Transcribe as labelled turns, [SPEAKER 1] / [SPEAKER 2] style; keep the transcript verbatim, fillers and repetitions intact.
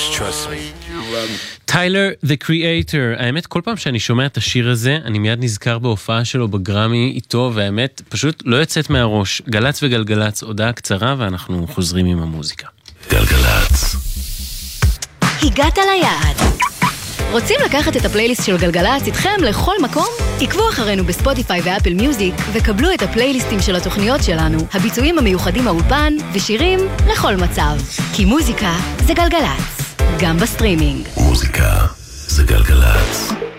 [SPEAKER 1] Just trust me.
[SPEAKER 2] טיילר, The Creator. האמת, כל פעם שאני שומע את השיר הזה, אני מיד נזכר בהופעה שלו בגרמי איתו, והאמת, פשוט לא יוצאת מהראש. גלץ וגלגלץ, הודעה קצרה, ואנחנו חוזרים עם המוזיקה.
[SPEAKER 1] גלגלץ.
[SPEAKER 3] הגעת ליעד. רוצים לקחת את הפלייליסט של גלגלץ איתכם לכל מקום? עקבו אחרינו בספוטיפיי ואפל מיוזיק וקבלו את הפלייליסטים של התוכניות שלנו, הביצועים המיוחדים מהאולפן ושירים לכל מצב. כי מוזיקה זה גלגלץ, גם בסטרימינג.
[SPEAKER 1] מוזיקה זה גלגלץ.